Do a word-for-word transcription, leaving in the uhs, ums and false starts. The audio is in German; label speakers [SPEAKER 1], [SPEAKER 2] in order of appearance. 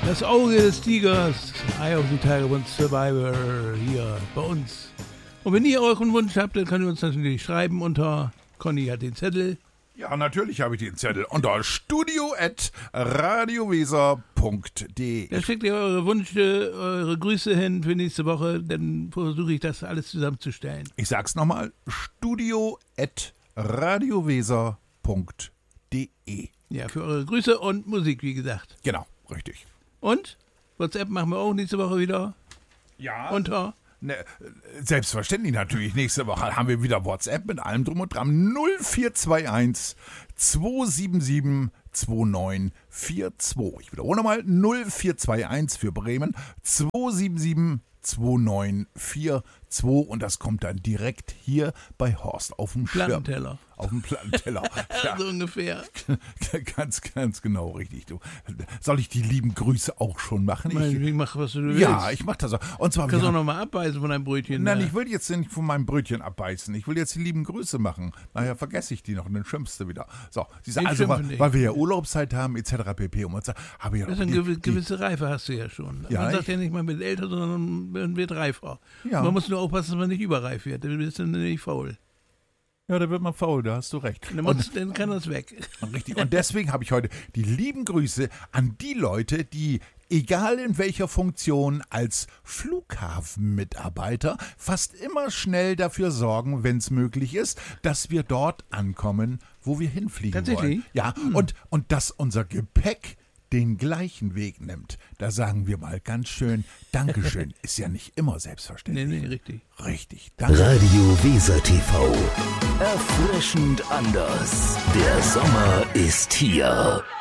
[SPEAKER 1] Das Auge des Tigers, Eye of the Tiger und Survivor hier bei uns. Und wenn ihr euren Wunsch habt, dann könnt ihr uns natürlich schreiben unter, Conny hat den Zettel.
[SPEAKER 2] Ja, natürlich habe ich den Zettel. Unter studio at radioweser punkt de.
[SPEAKER 1] Da schickt ihr eure Wünsche, eure Grüße hin für nächste Woche, dann versuche ich das alles zusammenzustellen.
[SPEAKER 2] Ich sag's nochmal, studio at radioweser punkt de.
[SPEAKER 1] Ja, für eure Grüße und Musik, wie gesagt.
[SPEAKER 2] Genau, richtig.
[SPEAKER 1] Und? WhatsApp machen wir auch nächste Woche wieder.
[SPEAKER 2] Ja.
[SPEAKER 1] Unter?
[SPEAKER 2] Ne, selbstverständlich natürlich. Nächste Woche haben wir wieder WhatsApp mit allem drum und dran. null vier zwei eins zwei sieben sieben zwei neun vier zwei. Ich wiederhole nochmal. null vier zwei eins für Bremen zwei sieben sieben zwei neun vier zwei. Und das kommt dann direkt hier bei Horst auf dem Schirm.
[SPEAKER 1] Plattenteller.
[SPEAKER 2] Auf dem Plattenteller. Ja.
[SPEAKER 1] So ungefähr.
[SPEAKER 2] Ganz, ganz genau richtig. Du. Soll ich die lieben Grüße auch schon machen?
[SPEAKER 1] Ich,
[SPEAKER 2] Ich,
[SPEAKER 1] ich mach, was du willst.
[SPEAKER 2] ja, ich mach das auch. Und zwar,
[SPEAKER 1] Du kannst
[SPEAKER 2] wir
[SPEAKER 1] auch
[SPEAKER 2] haben-
[SPEAKER 1] nochmal abbeißen von deinem Brötchen.
[SPEAKER 2] Nein,
[SPEAKER 1] da.
[SPEAKER 2] ich will jetzt nicht von meinem Brötchen abbeißen. Ich will jetzt die lieben Grüße machen. Nachher vergesse ich die noch und dann schimpfst du wieder. So, sie sagen,
[SPEAKER 1] Ich
[SPEAKER 2] also,
[SPEAKER 1] schimpfe
[SPEAKER 2] weil,
[SPEAKER 1] nicht.
[SPEAKER 2] weil wir ja Urlaubszeit haben, et cetera pp. Und man sagt, habe ich ja
[SPEAKER 1] Das
[SPEAKER 2] noch
[SPEAKER 1] ist eine
[SPEAKER 2] die,
[SPEAKER 1] gewi- gewisse Reife hast du ja schon.
[SPEAKER 2] Ja,
[SPEAKER 1] man sagt
[SPEAKER 2] ich-
[SPEAKER 1] ja nicht, man wird älter, sondern man wird reifer.
[SPEAKER 2] Ja.
[SPEAKER 1] Man muss nur aufpassen, dass man nicht überreif wird. Dann bist du nicht faul.
[SPEAKER 2] Ja, da wird man faul, da hast du recht.
[SPEAKER 1] Dann, muss, dann kann das weg.
[SPEAKER 2] Und, richtig. Und deswegen habe ich heute die lieben Grüße an die Leute, die, egal in welcher Funktion, als Flughafenmitarbeiter fast immer schnell dafür sorgen, wenn es möglich ist, dass wir dort ankommen, wo wir hinfliegen
[SPEAKER 1] Tatsächlich?
[SPEAKER 2] wollen. Ja, und, und dass unser Gepäck den gleichen Weg nimmt. Da sagen wir mal ganz schön, Dankeschön, ist ja nicht immer
[SPEAKER 1] Nee,
[SPEAKER 2] selbstverständlich.
[SPEAKER 1] nee, richtig.
[SPEAKER 2] Richtig, danke.
[SPEAKER 3] Radio Weser T V. Erfrischend anders. Der Sommer ist hier.